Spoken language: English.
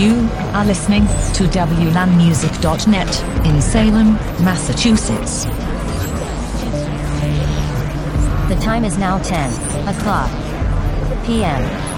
You are listening to WLANmusic.net in Salem, Massachusetts. The time is now 10 o'clock p.m.